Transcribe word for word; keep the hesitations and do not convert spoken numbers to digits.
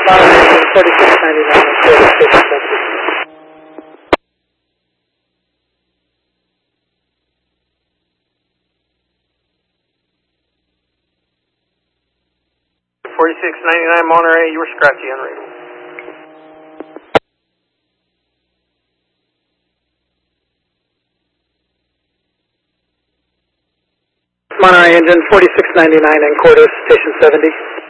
Monterey engine forty-six ninety-nine and Quarter Station seventy. forty-six ninety-nine Monterey, you were scratchy on radio. Monterey engine forty-six ninety-nine and Quarter Station seventy.